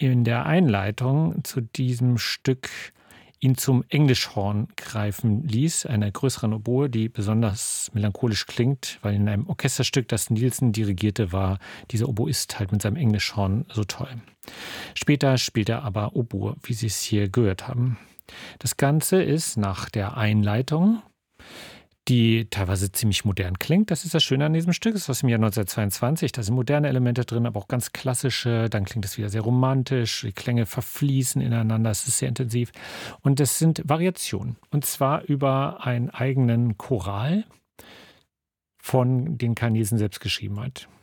in der Einleitung zu diesem Stück ihn zum Englischhorn greifen ließ, einer größeren Oboe, die besonders melancholisch klingt, weil in einem Orchesterstück, das Nielsen dirigierte, war dieser Oboist halt mit seinem Englischhorn so toll. Später spielt er aber Oboe, wie Sie es hier gehört haben. Das Ganze ist nach der Einleitung, die teilweise ziemlich modern klingt. Das ist das Schöne an diesem Stück. Es ist aus dem Jahr 1922. Da sind moderne Elemente drin, aber auch ganz klassische. Dann klingt es wieder sehr romantisch. Die Klänge verfließen ineinander. Es ist sehr intensiv. Und es sind Variationen. Und zwar über einen eigenen Choral, von den Carl Nielsen selbst geschrieben hat.